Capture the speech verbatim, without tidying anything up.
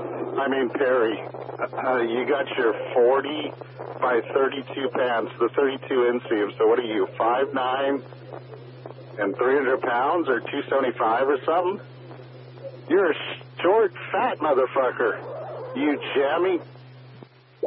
I mean, Perry, uh, you got your forty by thirty-two pants, the thirty-two inseam. So what are you, five nine and three hundred pounds or two seventy-five or something? You're a short, fat motherfucker. You jammy